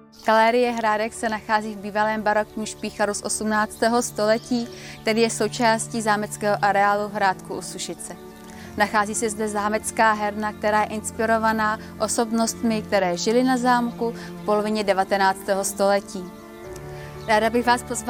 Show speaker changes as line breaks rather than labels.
Galerie Hrádek se nachází v bývalém barokním špícharu z 18. století, který je součástí zámeckého areálu Hrádku u Sušice. Nachází se zde zámecká herna, která je inspirovaná osobnostmi, které žily na zámku v polovině 19. století. Ráda bych vás pozvala